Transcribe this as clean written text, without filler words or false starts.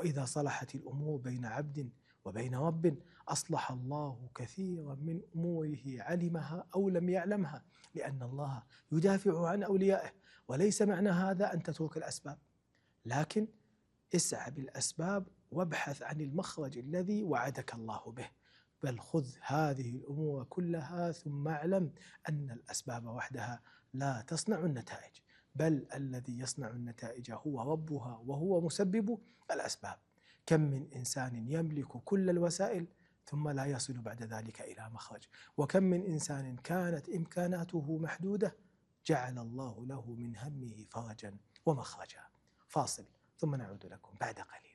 وإذا صلحت الأمور بين عبد وبين رب أصلح الله كثيرا من أموره علمها أو لم يعلمها، لأن الله يدافع عن أوليائه. وليس معنى هذا أن تترك الأسباب، لكن اسعى بالأسباب وابحث عن المخرج الذي وعدك الله به، بل خذ هذه الأمور كلها ثم اعلم أن الأسباب وحدها لا تصنع النتائج، بل الذي يصنع النتائج هو ربها وهو مسبب الأسباب. كم من إنسان يملك كل الوسائل ثم لا يصل بعد ذلك إلى مخرج، وكم من إنسان كانت إمكاناته محدودة جعل الله له من همه فرجا ومخرجا. فاصل ثم نعود لكم بعد قليل.